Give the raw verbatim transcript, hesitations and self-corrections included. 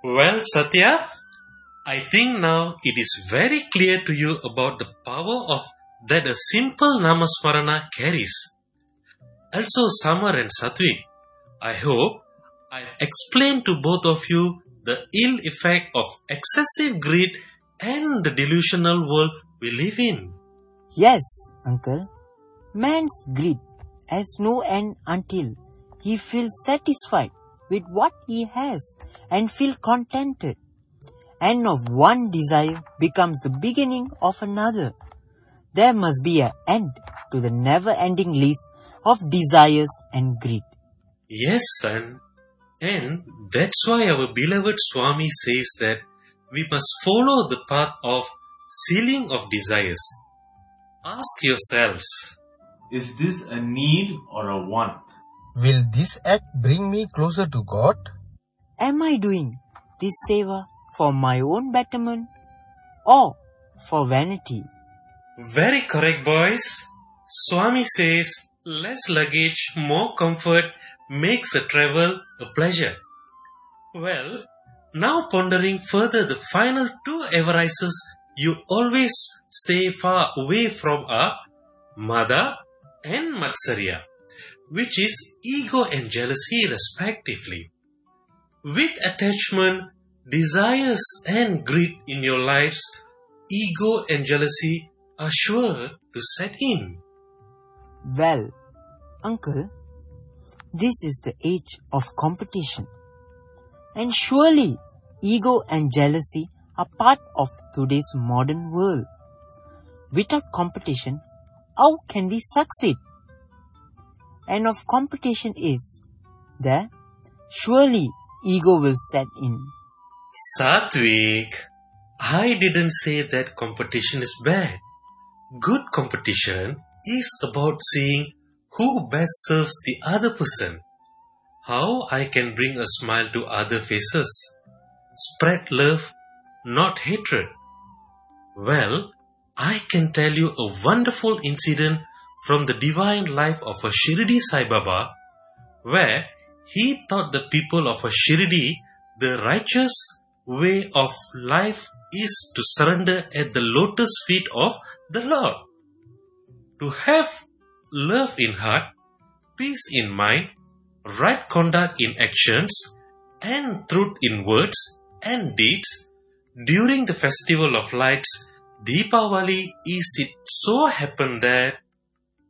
Well, Satya, I think now it is very clear to you about the power of that a simple Namasmarana carries. Also, Samar and Satwik, I hope I've explained to both of you the ill effect of excessive greed and the delusional world we live in. Yes, uncle. Man's greed has no end until he feels satisfied with what he has and feel contented. And of one desire becomes the beginning of another. There must be an end to the never-ending list of desires and greed. Yes, son. And that's why our beloved Swami says that we must follow the path of sealing of desires. Ask yourselves, Is this a need or a want? Will this act bring me closer to God? Am I doing this seva for my own betterment or for vanity? very correct, boys. Swami says, less luggage, more comfort makes a travel a pleasure. Well, now pondering further the final two avarices you always stay far away from are Mada and Matsarya, which is ego and jealousy respectively. With attachment, desires and greed in your lives, ego and jealousy are sure to set in. Well, uncle, this is the age of competition. And surely ego and jealousy are part of today's modern world. Without competition, how can we succeed? And if competition is there, surely ego will set in. Satvik, I didn't say that competition is bad. Good competition is about seeing who best serves the other person. How I can bring a smile to other faces. Spread love, not hatred. Well, I can tell you a wonderful incident from the divine life of a Shirdi Sai Baba, where he taught the people of a Shirdi the righteous way of life is to surrender at the lotus feet of the Lord. To have love in heart, peace in mind, right conduct in actions, and truth in words and deeds, during the festival of lights, Deepavali, is it so happen that